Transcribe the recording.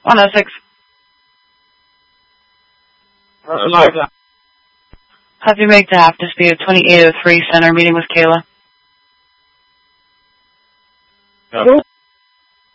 106. Copy, make the half dispute 2803 center meeting with Kayla. Yep.